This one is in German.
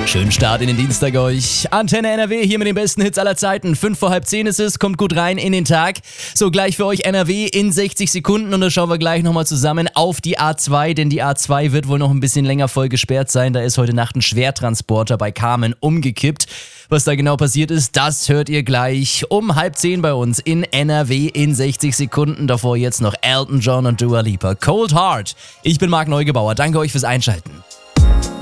Schönen Start in den Dienstag euch. Antenne NRW hier mit den besten Hits aller Zeiten. 5 vor halb 10 ist es, kommt gut rein in den Tag. So, gleich für euch NRW in 60 Sekunden und da schauen wir gleich nochmal zusammen auf die A2, denn die A2 wird wohl noch ein bisschen länger voll gesperrt sein. Da ist heute Nacht ein Schwertransporter bei Kamen umgekippt. Was da genau passiert ist, das hört ihr gleich um halb 10 bei uns in NRW in 60 Sekunden. Davor jetzt noch Elton John und Dua Lipa. Cold Heart. Ich bin Marc Neugebauer. Danke euch fürs Einschalten.